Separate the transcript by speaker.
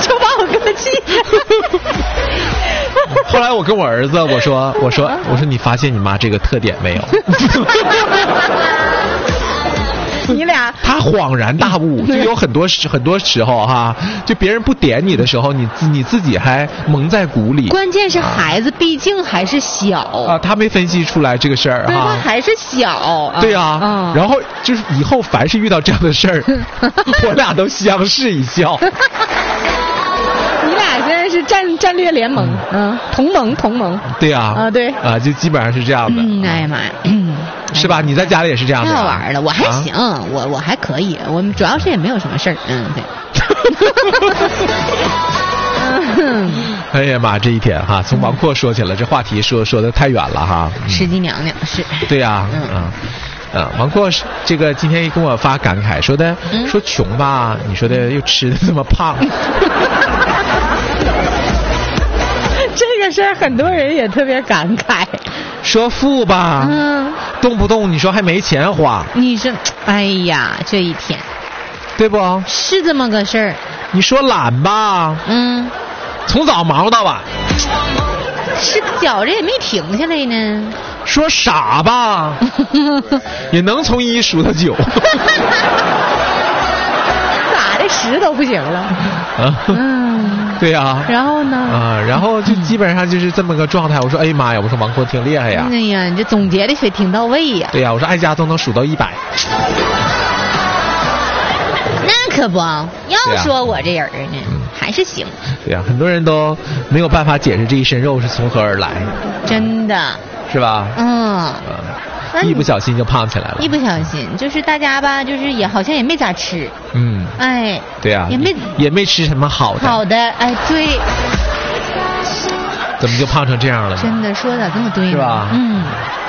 Speaker 1: 就把我哥气的。
Speaker 2: 后来我跟我儿子我说你发现你妈这个特点没有？
Speaker 1: 你俩
Speaker 2: 他恍然大悟，就有很多时候哈，就别人不点你的时候，你自己还蒙在鼓里。
Speaker 1: 关键是孩子毕竟还是小
Speaker 2: 啊，他没分析出来这个事儿哈，
Speaker 1: 他还是小。
Speaker 2: 对啊，然后就是以后凡是遇到这样的事儿，我俩都相视一笑。
Speaker 1: 你俩现在是战略联盟，同盟。
Speaker 2: 对呀，
Speaker 1: 对
Speaker 2: 啊，就基本上是这样的。
Speaker 1: 哎呀妈呀，
Speaker 2: 是吧？你在家里也是这样的。
Speaker 1: 太好玩了，我还行，我还可以，我们主要是也没有什么事儿，对。
Speaker 2: 哎呀妈，这一天哈，从王阔说起了，这话题说的太远了哈。
Speaker 1: 石矶娘娘是。
Speaker 2: 对呀，王阔这个今天跟我发感慨说穷吧，你说的又吃的这么胖。
Speaker 1: 这个事儿很多人也特别感慨。
Speaker 2: 说富吧，动不动你说还没钱花。
Speaker 1: 你说，哎呀，这一天，
Speaker 2: 对不？
Speaker 1: 是这么个事儿。
Speaker 2: 你说懒吧，从早忙到晚，
Speaker 1: 是觉着也没停下来呢。
Speaker 2: 说傻吧，也能从1数到9。
Speaker 1: 咋的，10都不行了。
Speaker 2: 对呀。
Speaker 1: 然后呢？
Speaker 2: 然后就基本上就是这么个状态。我说，哎呀妈呀，我说王阔挺厉害呀。
Speaker 1: 哎呀，你这总结的挺到位呀。
Speaker 2: 对呀，我说挨家都能数到100。
Speaker 1: 那可不，要说我这人呢，还是行。
Speaker 2: 对呀，很多人都没有办法解释这一身肉是从何而来。
Speaker 1: 真的。
Speaker 2: 是吧？一不小心就胖起来了。
Speaker 1: 一不小心，就是大家吧，就是也好像也没咋吃。哎。
Speaker 2: 对呀。也没吃什么好的。
Speaker 1: 好的，哎，对。
Speaker 2: 怎么就胖成这样了呢？
Speaker 1: 真的说的这么对呢？
Speaker 2: 是吧？